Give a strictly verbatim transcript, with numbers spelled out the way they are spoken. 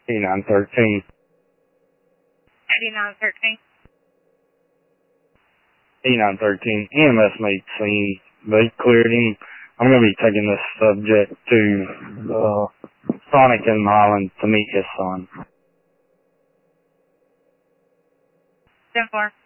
eighty-nine thirteen. eighty-nine thirteen. eighty-nine thirteen. E M S made scene. They cleared him. I'm going to be taking this subject to uh, Sonic and Mylan to meet his son. ten four.